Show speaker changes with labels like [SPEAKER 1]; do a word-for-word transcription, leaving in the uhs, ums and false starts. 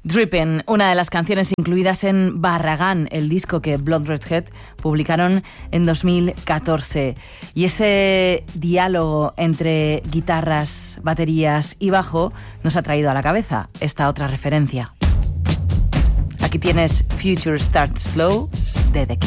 [SPEAKER 1] Drippin', una de las canciones incluidas en Barragán, el disco que Blonde Redhead publicaron en dos mil catorce. Y ese diálogo entre guitarras, baterías y bajo nos ha traído a la cabeza esta otra referencia. Aquí tienes Future Starts Slow de The Kid.